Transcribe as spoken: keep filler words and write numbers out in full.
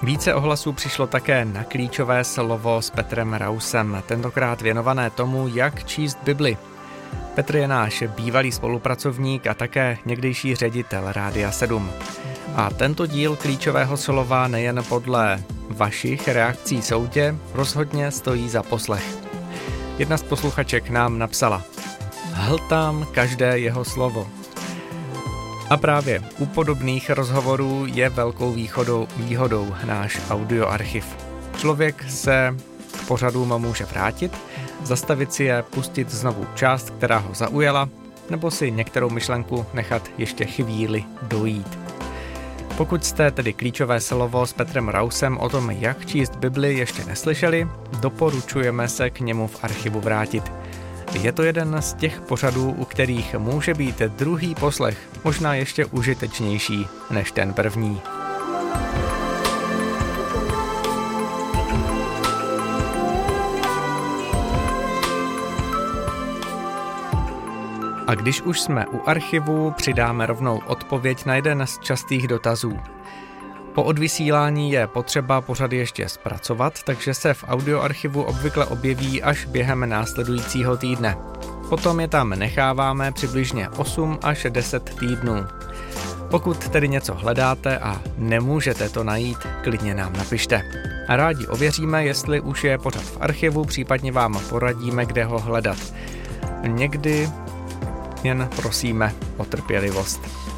Více ohlasů přišlo také na klíčové slovo s Petrem Rausem, tentokrát věnované tomu, jak číst Bibli. Petr je náš bývalý spolupracovník a také někdejší ředitel Rádia sedm. A tento díl klíčového slova nejen podle vašich reakcí soudě rozhodně stojí za poslech. Jedna z posluchaček nám napsala: hltám každé jeho slovo. A právě u podobných rozhovorů je velkou výhodou, výhodou náš audioarchiv. Člověk se k pořadům může vrátit, zastavit si je, pustit znovu část, která ho zaujala, nebo si některou myšlenku nechat ještě chvíli dojít. Pokud jste tedy klíčové slovo s Petrem Rausem o tom, jak číst Bibli, ještě neslyšeli, doporučujeme se k němu v archivu vrátit. Je to jeden z těch pořadů, u kterých může být druhý poslech možná ještě užitečnější než ten první. A když už jsme u archivu, přidáme rovnou odpověď na jeden z častých dotazů. Po odvysílání je potřeba pořady ještě zpracovat, takže se v audioarchivu obvykle objeví až během následujícího týdne. Potom je tam necháváme přibližně osm až deset týdnů. Pokud tedy něco hledáte a nemůžete to najít, klidně nám napište. A rádi ověříme, jestli už je pořad v archivu, případně vám poradíme, kde ho hledat. Někdy jen prosíme o trpělivost.